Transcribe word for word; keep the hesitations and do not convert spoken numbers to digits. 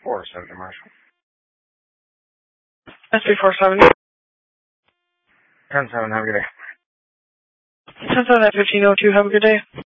four seventy, Marshall. S three four seventy. ten seven, have a good day. ten seven at fifteen oh two, have a good day.